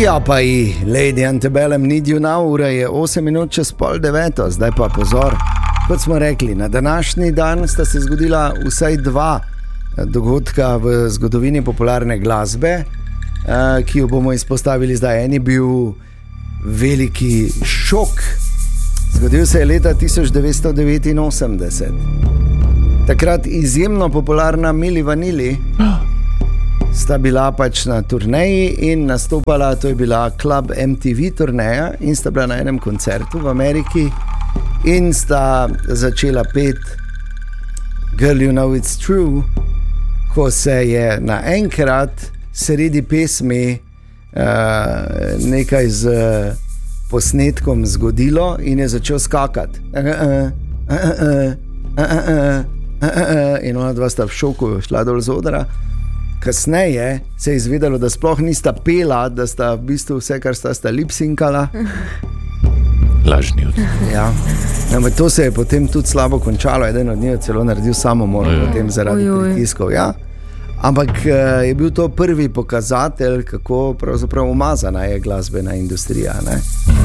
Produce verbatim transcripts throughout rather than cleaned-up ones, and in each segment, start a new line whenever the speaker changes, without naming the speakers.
Ja, pa i Lady Antebellum Need You Now, ura je osem minut čez pol deveto, zdaj pa pozor. Kot smo rekli, na današnji dan sta se zgodila vsaj dva dogodka v zgodovini popularne glasbe, ki jo bomo izpostavili zdaj. En je bil veliki šok. Zgodil se je leta tisoč devetsto devetinosemdeset. Takrat izjemno popularna Milli Vanilli sta bila pač na turneji in nastopala, to je bila Club M T V turneja, in sta bila na enem koncertu v Ameriki in sta začela pet Girl You Know It's True, ko se je naenkrat sredi pesmi uh, nekaj z uh, posnetkom zgodilo in je začel skakati. Uh, uh, uh, uh, uh, uh, uh, uh, uh, in ona dva sta v šoku šla dol z odra. Kasneje se je izvedelo, da sploh nista pela, da sta v bistvu vse, kar sta, sta lip-sinkala.
Lažni od.
Ja. No, to se je potem tudi slabo končalo, eden od njih celo naredil samomor potem zaradi pritiskov. Ja. Ampak je bil to prvi pokazatelj, kako pravzaprav umazana je glasbena industrija. Ne?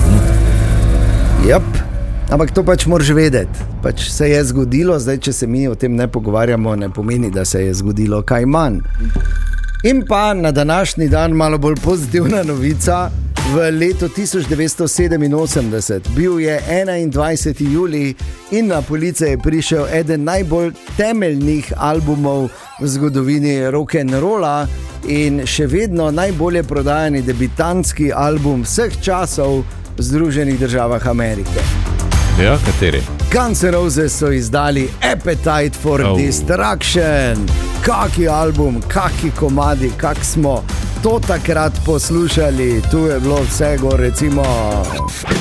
Jep. Ampak to pač moraš vedeti. Pač se je zgodilo, zdaj če se mi o tem ne pogovarjamo, ne pomeni, da se je zgodilo kaj manj. In pa na današnji dan malo bolj pozitivna novica. V letu tisoč devetsto sedeminosemdeset bil je enaindvajseti julij in na police je prišel eden najbolj temeljnih albumov v zgodovini rock'n'rolla in še vedno najbolje prodajani debitantski album vseh časov v Združenih državah Amerike.
Ja, kateri?
Guns N' Roses so izdali Appetite for oh. Destruction. Kaki album, kaki komadi, kak smo to takrat poslušali. Tu je bilo vse gor, recimo